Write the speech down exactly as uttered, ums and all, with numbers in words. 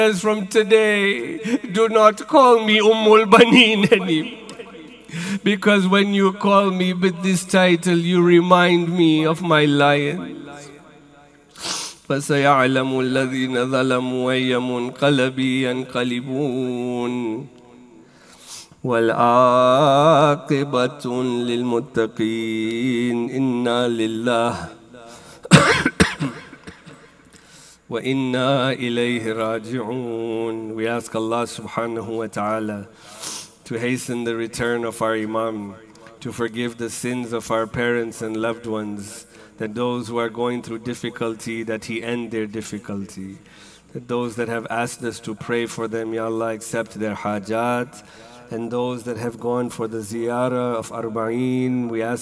From today, do not call me Ummul Baneen anymore. Because when you call me with this title, you remind me of my lion. فَسَيَعْلَمُ الَّذِينَ ظَلَمُوا أَيَّ مُنْقَلَبٍ يَنْقَلِبُونَ وَالْعَاقِبَةُ لِلْمُتَّقِينَ إِنَّا لِلَّهِ وَإِنَّا إِلَيْهِ رَاجِعُونَ. We ask Allah subhanahu wa ta'ala to hasten the return of our Imam, to forgive the sins of our parents and loved ones, that those who are going through difficulty, that He end their difficulty, that those that have asked us to pray for them, Ya Allah, accept their hajat, and those that have gone for the ziyarah of Arba'een, we ask